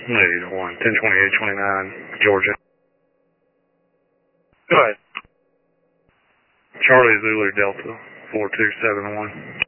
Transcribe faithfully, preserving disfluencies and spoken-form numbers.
Negative one. ten twenty-eight twenty-nine, Georgia. Go ahead. Charlie Zulu Delta, four two seven one.